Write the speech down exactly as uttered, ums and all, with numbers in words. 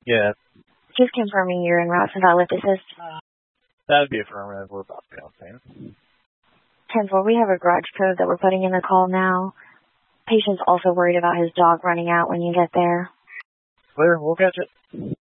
Yeah. Just confirming you're in route to Dialysis Assist. That'd be affirmative. We're about to be on scene. ten four, we have a garage code that we're putting in the call now. Patient's also worried about his dog running out when you get there. Clear, we'll catch it.